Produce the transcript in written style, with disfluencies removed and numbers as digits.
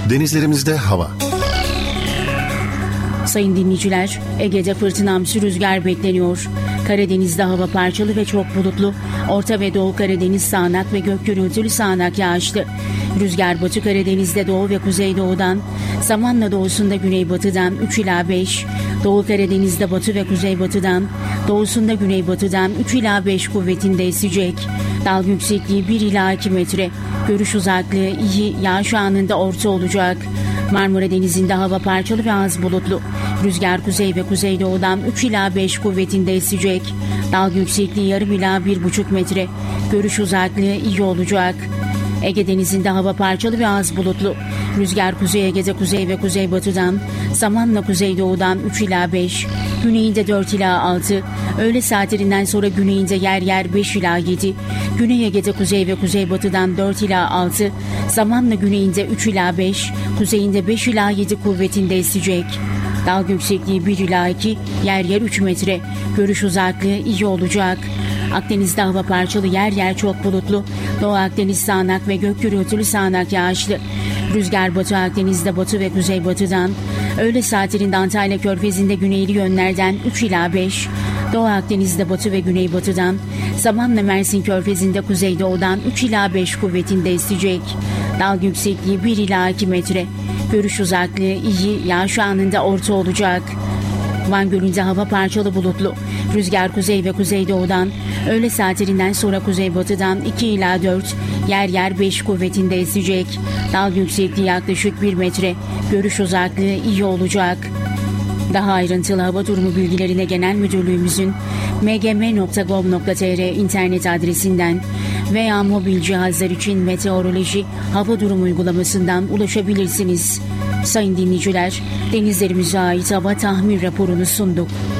Denizlerimizde hava. Sayın dinleyiciler, Ege'de fırtınamsı rüzgar bekleniyor. Karadeniz'de hava parçalı ve çok bulutlu. Orta ve Doğu Karadeniz sağanak ve gök gürültülü sağanak yağışlı. Rüzgar Batı Karadeniz'de doğu ve kuzeydoğudan, Samanla doğusunda güneybatıdan 3 ila 5, Doğu Karadeniz'de batı ve kuzeybatıdan, doğusunda güneybatıdan 3 ila 5 kuvvetinde esecek. Dalga yüksekliği 1 ila 2 metre. Görüş uzaklığı iyi, yağış anında orta olacak. Marmara Denizi'nde hava parçalı ve az bulutlu. Rüzgar kuzey ve kuzeydoğudan 3 ila 5 kuvvetinde esecek. Dalga yüksekliği yarım ila 1,5 metre. Görüş uzaklığı iyi olacak. Ege Denizi'nde hava parçalı ve az bulutlu. Rüzgar Kuzey Ege'de kuzey ve kuzeybatıdan, Samanla kuzeydoğudan 3 ila 5, güneyinde 4 ila 6, öğle saatlerinden sonra güneyinde yer yer 5 ila 7, Güney Ege'de kuzey ve kuzeybatıdan 4 ila 6, Samanla güneyinde 3 ila 5, kuzeyinde 5 ila 7 kuvvetinde esecek. Dalga yüksekliği 1 ila 2, yer yer 3 metre. Görüş uzaklığı iyi olacak. Akdeniz'de hava parçalı, yer yer çok bulutlu. Doğu Akdeniz sağanak ve gök gürültülü sağanak yağışlı. Rüzgar Batı Akdeniz'de batı ve kuzeybatıdan, öğle saatlerinde Antalya Körfezi'nde güneyli yönlerden 3 ila 5, Doğu Akdeniz'de batı ve güneybatıdan, Samanla Mersin Körfezi'nde kuzeydoğudan 3 ila 5 kuvvetinde esecek. Dalga yüksekliği 1 ila 2 metre. Görüş uzaklığı iyi, yağış anında orta olacak. Van Gölü'nde hava parçalı bulutlu. Rüzgar kuzey ve kuzeydoğudan, öğle saatlerinden sonra kuzeybatıdan 2 ila 4, yer yer 5 kuvvetinde esecek. Dalga yüksekliği yaklaşık 1 metre. Görüş uzaklığı iyi olacak. Daha ayrıntılı hava durumu bilgilerine Genel Müdürlüğümüzün mgm.gov.tr internet adresinden veya mobil cihazlar için meteoroloji hava durumu uygulamasından ulaşabilirsiniz. Sayın dinleyiciler, denizlerimize ait hava tahmin raporunu sunduk.